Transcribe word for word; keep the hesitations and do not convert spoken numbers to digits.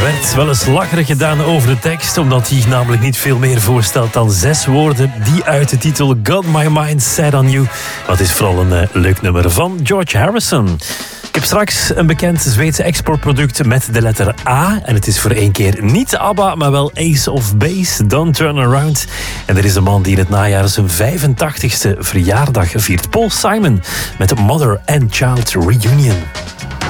werd wel eens lacherig gedaan over de tekst, omdat hij namelijk niet veel meer voorstelt dan zes woorden die uit de titel Got My Mind Set On You. Wat is vooral een uh, leuk nummer van George Harrison. Ik heb straks een bekend Zweedse exportproduct met de letter A. En het is voor één keer niet ABBA, maar wel Ace of Base, Don't Turn Around. En er is een man die in het najaar zijn vijfentachtigste verjaardag viert. Paul Simon met Mother and Child Reunion.